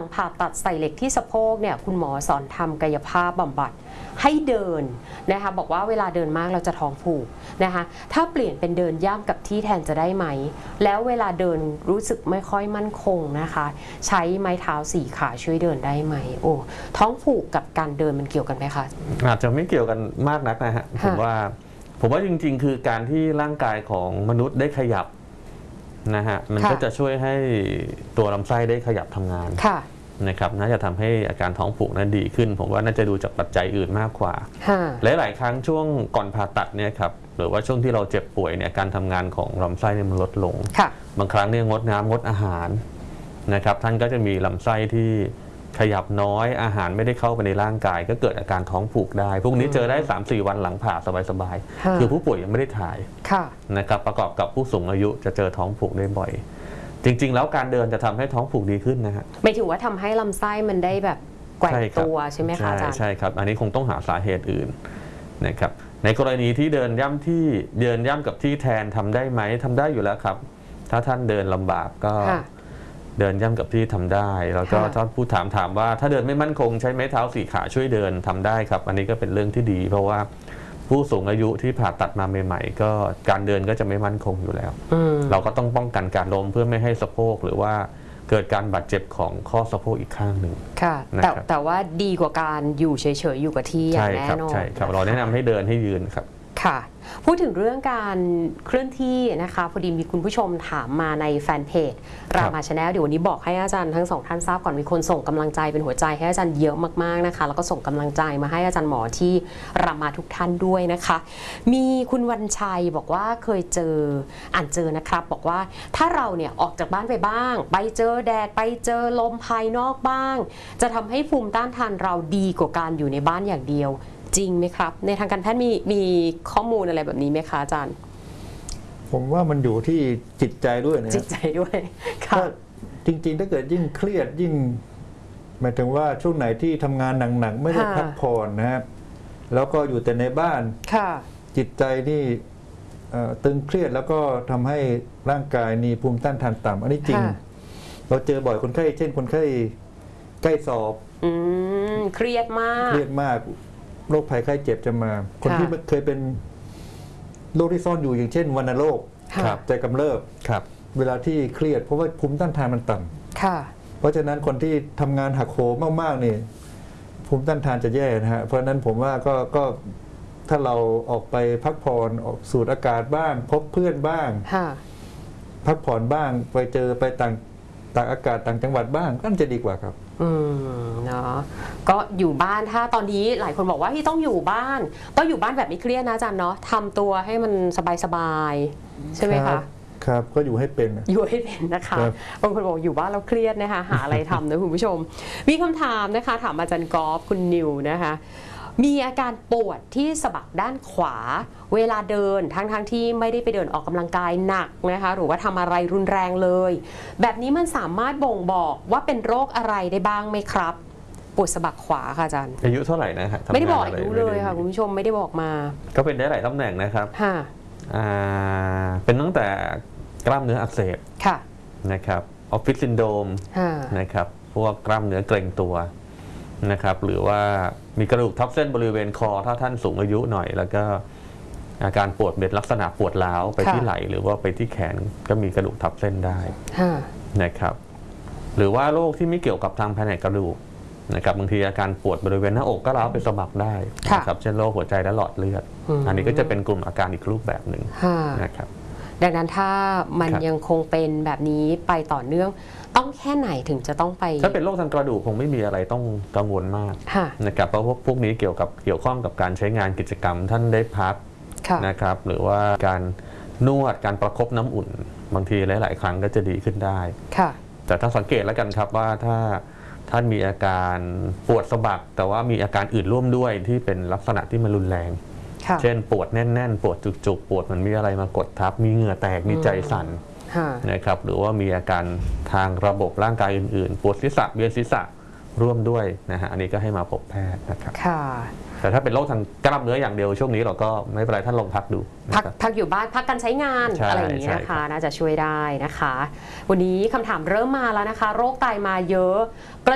ผ่าตัดใส่เหล็กที่สะโพกเนี่ยคุณหมอสอนทำกายภาพบำบัดให้เดินนะคะบอกว่าเวลาเดินมากเราจะท้องผูกนะคะถ้าเปลี่ยนเป็นเดินย่ำกับที่แทนจะได้ไหมแล้วเวลาเดินรู้สึกไม่ค่อยมั่นคงนะคะใช้ไม้เท้า4 ขาช่วยเดินได้ไหมโอ้ท้องผูกกับการเดินมันเกี่ยวกันไหมคะอาจจะไม่เกี่ยวกันมากนักนะฮะผมว่าจริงๆคือการที่ร่างกายของมนุษย์ได้ขยับนะฮะมันก็จะช่วยให้ตัวลำไส้ได้ขยับทำงานนะครับน่าจะทำให้อาการท้องผูกนั้นดีขึ้นผมว่าน่าจะดูจากปัจจัยอื่นมากกว่าหลายๆครั้งช่วงก่อนผ่าตัดเนี่ยครับหรือว่าช่วงที่เราเจ็บป่วยเนี่ยการทำงานของลำไส้เนี่ยมันลดลงบางครั้งเนี่ยงดน้ำงดอาหารนะครับท่านก็จะมีลำไส้ที่ขยับน้อยอาหารไม่ได้เข้าไปในร่างกายก็เกิดอาการท้องผูกได้พวกนี้เจอได้ 3-4 วันหลังผ่าสบายๆคือผู้ป่วยยังไม่ได้ถ่ายนะครับประกอบกับผู้สูงอายุจะเจอท้องผูกได้บ่อยจริงๆแล้วการเดินจะทำให้ท้องผูกดีขึ้นนะฮะไม่ถือว่าทำให้ลำไส้มันได้แบบแกว่งตัวใช่ไหมคะอาจารย์ใช่ครับอันนี้คงต้องหาสาเหตุอื่นนะครับในกรณีที่เดินย่ำกับที่แทนทำได้ไหมทำได้อยู่แล้วครับถ้าท่านเดินลำบากก็เดินย่ำกับที่ทำได้แล้วก็ท่านผู้ถามว่าถ้าเดินไม่มั่นคงใช้ไม้เท้า4 ขาช่วยเดินทำได้ครับอันนี้ก็เป็นเรื่องที่ดีเพราะว่าผู้สูงอายุที่ผ่าตัดมาใหม่ๆก็การเดินก็จะไม่มั่นคงอยู่แล้วเราก็ต้องป้องกันการล้มเพื่อไม่ให้สะโพกหรือว่าเกิดการบาดเจ็บของข้อสะโพกอีกข้างหนึ่งค่ะแต่ว่าดีกว่าการอยู่เฉยๆอยู่กับที่อย่างแน่นอนใช่ครับเราแนะนำให้เดินให้ยืนครับค่ะพูดถึงเรื่องการเคลื่อนที่นะคะพอดีมีคุณผู้ชมถามมาในแฟนเพจรามาชาแนลเดี๋ยววันนี้บอกให้อาจารย์ทั้ง2 ท่านทราบก่อนมีคนส่งกำลังใจเป็นหัวใจให้อาจารย์เยอะมากๆนะคะแล้วก็ส่งกำลังใจมาให้อาจารย์หมอที่รามาทุกท่านด้วยนะคะมีคุณวันชัยบอกว่าเคยเจอนะครับบอกว่าถ้าเราเนี่ยออกจากบ้านไปบ้างไปเจอแดดไปเจอลมภายนอกบ้างจะทำให้ภูมิต้านทานเราดีกว่าการอยู่ในบ้านอย่างเดียวจริงไหมครับในทางการแพทย์มีข้อมูลอะไรแบบนี้ไหมคะอาจารย์ผมว่ามันอยู่ที่จิตใจด้วยนะจิตใจด้วยค่ะจริงๆถ้าเกิดยิ่งเครียดยิ่งหมายถึงว่าช่วงไหนที่ทำงานหนักๆไม่ได้พักผ่อนนะครับแล้วก็อยู่แต่ในบ้านจิตใจนี่ตึงเครียดแล้วก็ทำให้ร่างกายนี่ภูมิต้านทานต่ำอันนี้จริงเราเจอบ่อยคนไข้เช่นคนไข้ใกล้สอบเครียดมากโรคภัยไข้เจ็บจะมาคนที่เคยเป็นโรคที่ซ่อนอยู่อย่างเช่นวัณโรคใจกำเริบเวลาที่เครียดเพราะว่าภูมิต้านทานมันต่ำเพราะฉะนั้นคนที่ทำงานหักโหมมากๆนี่ภูมิต้านทานจะแย่นะฮะเพราะฉะนั้นผมว่าก็ถ้าเราออกไปพักผ่อนออกสูดอากาศบ้างพบเพื่อนบ้างพักผ่อนบ้างไปต่างอากาศต่างจังหวัดบ้างก็จะดีกว่าครับเนาะก็อยู่บ้านถ้าตอนนี้หลายคนบอกว่าที่ต้องอยู่บ้านแบบไม่เครียดนะอาจารย์เนาะทำตัวให้มันสบายๆใช่ไหมคะครับก็อยู่ให้เป็นนะคะบางคนบอกอยู่บ้านแล้วเครียดนะคะหาอะไรทำนะคุณผู้ชมมีคำถามนะคะถามอาจารย์กอล์ฟคุณนิวนะคะมีอาการปวดที่สะบักด้านขวาเวลาเดินทั้งที่ไม่ได้ไปเดินออกกำลังกายหนักนะคะหรือว่าทำอะไรรุนแรงเลยแบบนี้มันสามารถบ่งบอกว่าเป็นโรคอะไรได้บ้างไหมครับปวดสะบักขวาค่ะอาจารย์อายุเท่าไหร่นะครับไม่ได้บอกอายุเลยค่ะคุณผู้ชมไม่ได้บอกมาก็เป็นได้หลายตำแหน่งนะครับเป็นตั้งแต่กล้ามเนื้ออักเสบนะครับออฟฟิศซินโดรมนะครับพวกกล้ามเนื้อเกร็งตัวนะครับหรือว่ามีกระดูกทับเส้นบริเวณคอถ้าท่านสูงอายุหน่อยแล้วก็อาการปวดเป็นลักษณะปวดร้าวไปที่ไหล่หรือว่าไปที่แขนก็มีกระดูกทับเส้นได้นะครับหรือว่าโรคที่ไม่เกี่ยวกับทางแผนกกระดูกนะครับบางทีอาการปวดบริเวณหน้าอกก็ร้าวไปสะบักได้นะครับเช่นโรคหัวใจและหลอดเลือดอันนี้ก็จะเป็นกลุ่มอาการอีกรูปแบบหนึ่งนะครับดังนั้นถ้ามันยังคงเป็นแบบนี้ไปต่อเนื่องต้องแค่ไหนถึงจะต้องไปถ้าเป็นโรคทางกระดูกคงไม่มีอะไรต้องกังวลมากนะครับเพราะพวกนี้เกี่ยวข้องกับการใช้งานกิจกรรมท่านได้พักนะครับหรือว่าการนวดการประคบน้ำอุ่นบางทีหลายๆครั้งก็จะดีขึ้นได้แต่ถ้าสังเกตแล้วกันครับว่าถ้าท่านมีอาการปวดสะบักแต่ว่ามีอาการอื่นร่วมด้วยที่เป็นลักษณะที่มันรุนแรงเช่นปวดแน่นๆปวดจุกๆปวดมันมีอะไรมากดทับมีเหงื่อแตกมีใจสั่นนะครับหรือว่ามีอาการทางระบบร่างกายอื่นๆปวดศีรษะเวียนศีรษะร่วมด้วยนะฮะอันนี้ก็ให้มาพบแพทย์นะครับแต่ถ้าเป็นโรคทางกล้ามเนื้ออย่างเดียวช่วงนี้เราก็ไม่เป็นไรท่านลองพักดูพักอยู่บ้านพักการใช้งานอะไรอย่างนี้นะคะน่าจะช่วยได้นะคะวันนี้คำถามเริ่มมาแล้วนะคะโรคไตมาเยอะ